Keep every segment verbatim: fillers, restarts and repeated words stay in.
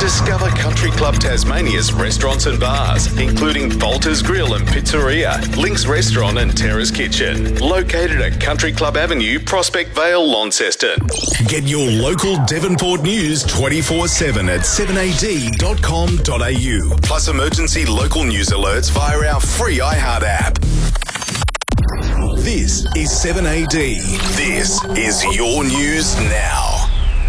Discover Country Club Tasmania's restaurants and bars, including Bolter's Grill and Pizzeria, Link's Restaurant and Terrace Kitchen, located at Country Club Avenue, Prospect Vale, Launceston. Get your local Devonport news twenty-four seven at seven a d dot com dot a u, plus emergency local news alerts via our free iHeart app. This is seven A D. This is your news now.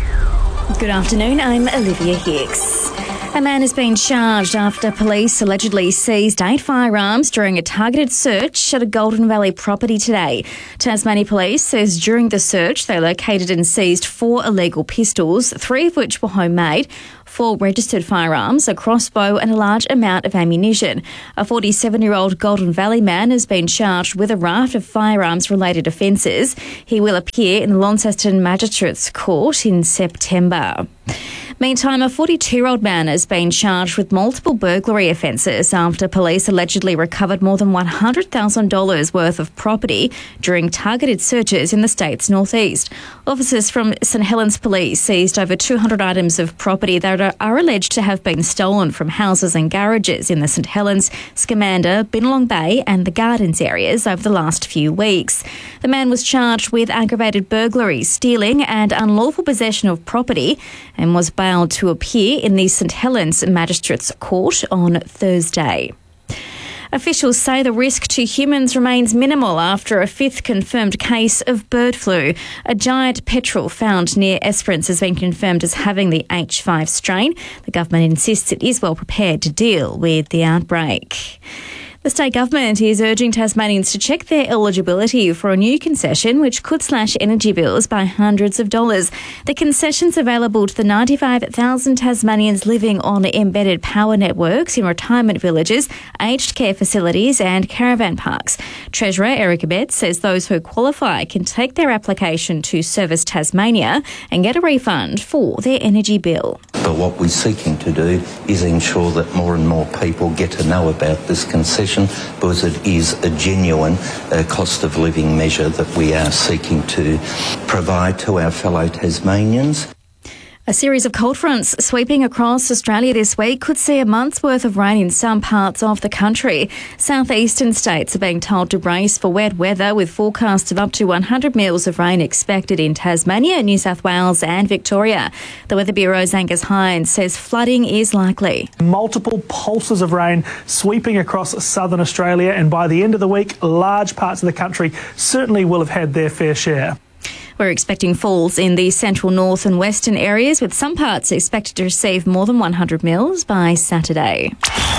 Good afternoon, I'm Olivia Hicks. A man has been charged after police allegedly seized eight firearms during a targeted search at a Golden Valley property today. Tasmania Police says during the search they located and seized four illegal pistols, three of which were homemade, four registered firearms, a crossbow and a large amount of ammunition. A forty-seven-year-old Golden Valley man has been charged with a raft of firearms-related offences. He will appear in the Launceston Magistrates Court in September. Meantime, a forty-two-year-old man has been charged with multiple burglary offences after police allegedly recovered more than one hundred thousand dollars worth of property during targeted searches in the state's northeast. Officers from St Helens Police seized over two hundred items of property that are, are alleged to have been stolen from houses and garages in the St Helens, Scamander, Binnelong Bay and the Gardens areas over the last few weeks. The man was charged with aggravated burglary, stealing and unlawful possession of property and was bailed to appear in the St Helens Magistrates Court on Thursday. Officials say the risk to humans remains minimal after a fifth confirmed case of bird flu. A giant petrel found near Esperance has been confirmed as having the H five strain. The government insists it is well prepared to deal with the outbreak. The state government is urging Tasmanians to check their eligibility for a new concession which could slash energy bills by hundreds of dollars. The concession's available to the ninety-five thousand Tasmanians living on embedded power networks in retirement villages, aged care facilities and caravan parks. Treasurer Erica Betts says those who qualify can take their application to Service Tasmania and get a refund for their energy bill. But what we're seeking to do is ensure that more and more people get to know about this concession, because it is a genuine uh, cost of living measure that we are seeking to provide to our fellow Tasmanians. A series of cold fronts sweeping across Australia this week could see a month's worth of rain in some parts of the country. Southeastern states are being told to brace for wet weather, with forecasts of up to one hundred mils of rain expected in Tasmania, New South Wales and Victoria. The Weather Bureau's Angus Hines says flooding is likely. Multiple pulses of rain sweeping across southern Australia, and by the end of the week, large parts of the country certainly will have had their fair share. We're expecting falls in the central, north and western areas, with some parts expected to receive more than one hundred mils by Saturday.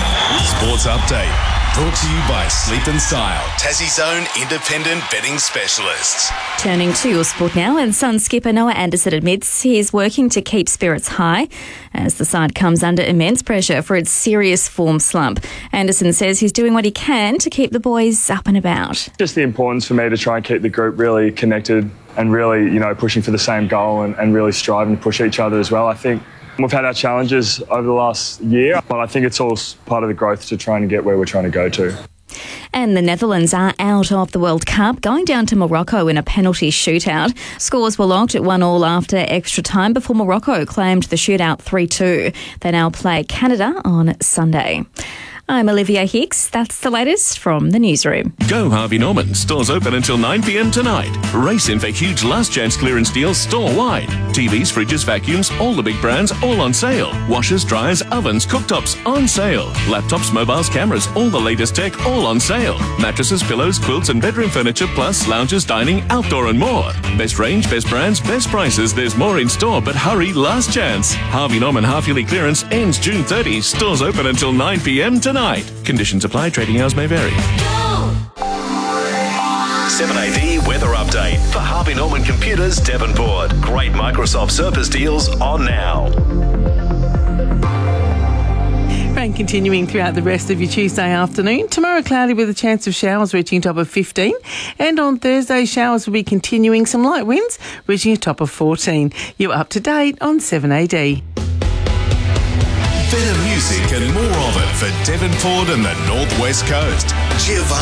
Sports Update. Brought to you by Sleep and Style, Tassie's own independent betting specialists. Turning to your sport now, and Sun skipper Noah Anderson admits he is working to keep spirits high as the side comes under immense pressure for its serious form slump. Anderson says he's doing what he can to keep the boys up and about. Just the importance for me to try and keep the group really connected and really, you know, pushing for the same goal and, and really striving to push each other as well. I think we've had our challenges over the last year, but I think it's all part of the growth to try and get where we're trying to go to. And the Netherlands are out of the World Cup, going down to Morocco in a penalty shootout. Scores were locked at one all after extra time before Morocco claimed the shootout three two. They now play Canada on Sunday. I'm Olivia Hicks. That's the latest from the newsroom. Go Harvey Norman. Stores open until nine p m tonight. Race in for huge last chance clearance deals store-wide. T Vs, fridges, vacuums, all the big brands, all on sale. Washers, dryers, ovens, cooktops, on sale. Laptops, mobiles, cameras, all the latest tech, all on sale. Mattresses, pillows, quilts and bedroom furniture, plus lounges, dining, outdoor and more. Best range, best brands, best prices. There's more in store, but hurry, last chance. Harvey Norman half-yearly clearance ends June thirtieth. Stores open until nine p m tonight. Conditions apply. Trading hours may vary. seven A D Weather Update for Harvey Norman Computers, Devonport. Great Microsoft Surface deals on now. Rain continuing throughout the rest of your Tuesday afternoon. Tomorrow cloudy with a chance of showers reaching a top of fifteen. And on Thursday, showers will be continuing, some light winds reaching a top of fourteen. You're up to date on seven A D. Better music and more of it for Devonport and the North West Coast. Giovanni.